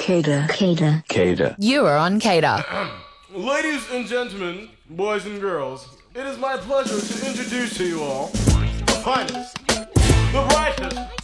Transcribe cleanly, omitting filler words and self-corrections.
Cada. You are on Cada. Ladies and gentlemen, boys and girls, it is my pleasure to introduce to you all the finest, the brightest,